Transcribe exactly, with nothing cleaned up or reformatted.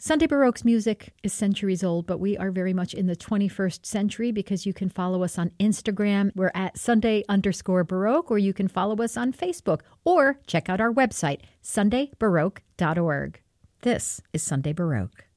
Sunday Baroque's music is centuries old, but we are very much in the twenty-first century because you can follow us on Instagram. We're at Sunday underscore Baroque, or you can follow us on Facebook, or check out our website, sunday baroque dot org. This is Sunday Baroque.